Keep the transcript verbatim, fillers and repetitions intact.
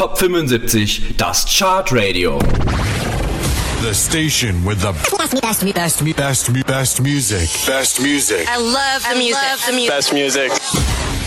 Top fünfundsiebzig, das Chart Radio. The station with the best, best, best, best, best music. Best music. I love the music. Best music.